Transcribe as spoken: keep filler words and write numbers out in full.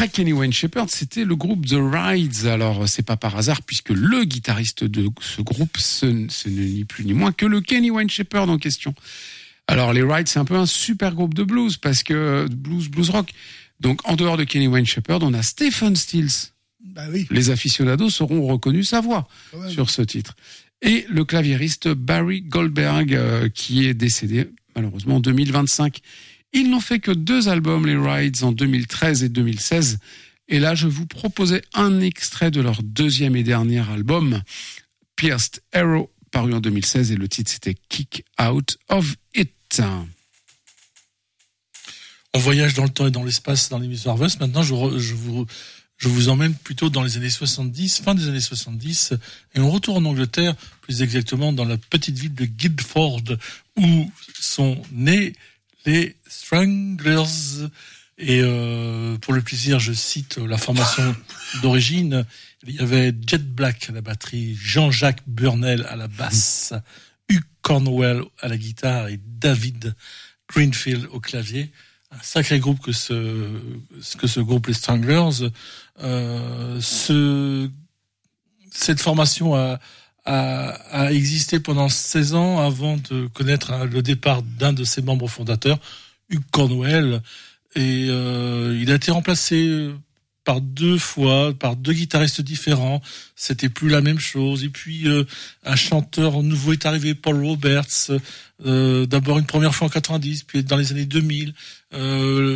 Après Kenny Wayne Shepherd, c'était le groupe The Rides. Alors, c'est pas par hasard, puisque le guitariste de ce groupe, ce, ce n'est ni plus ni moins que le Kenny Wayne Shepherd en question. Alors, les Rides, c'est un peu un super groupe de blues, parce que blues, blues rock. Donc, en dehors de Kenny Wayne Shepherd, on a Stephen Stills. Bah oui. Les aficionados auront reconnu sa voix sur ce titre. Et le claviériste Barry Goldberg, euh, qui est décédé malheureusement en deux mille vingt-cinq. Ils n'ont fait que deux albums, les Rides, en deux mille treize et deux mille seize. Et là, je vous proposais un extrait de leur deuxième et dernier album, Pierced Arrow, paru en deux mille seize, et le titre c'était Kick Out of It. On voyage dans le temps et dans l'espace dans l'émission Harvest. Maintenant, je, re, je vous... Je vous emmène plutôt dans les années soixante-dix, fin des années soixante-dix, et on retourne en Angleterre, plus exactement dans la petite ville de Guildford, où sont nés les Stranglers. Et euh, pour le plaisir, je cite la formation d'origine. Il y avait Jet Black à la batterie, Jean-Jacques Burnell à la basse, Hugh Cornwell à la guitare et David Greenfield au clavier. Un sacré groupe que ce que ce groupe les Stranglers. Euh, ce cette formation a, a a existé pendant seize ans avant de connaître le départ d'un de ses membres fondateurs, Hugh Cornwell, et euh, il a été remplacé par deux fois par deux guitaristes différents. C'était plus la même chose. Et puis euh, un chanteur nouveau est arrivé, Paul Roberts. Euh, d'abord une première fois en quatre-vingt-dix, puis dans les années deux mille. Euh,